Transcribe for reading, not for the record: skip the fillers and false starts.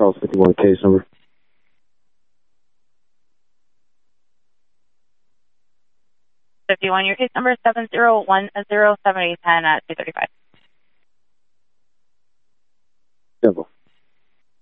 Dallas 51 case number. Your case number is 70107810 at 235. Simple.